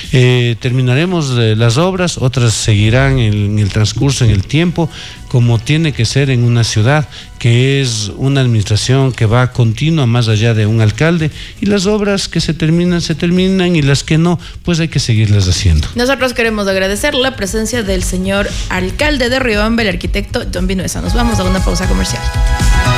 Terminaremos las obras, otras seguirán en el transcurso, en el tiempo, como tiene que ser en una ciudad que es una administración que va continua más allá de un alcalde, y las obras que se terminan, y las que no, pues hay que seguirlas haciendo. Nosotros queremos agradecer la presencia del señor alcalde de Riobamba, el arquitecto John Vinuesa. Nos vamos a una pausa comercial.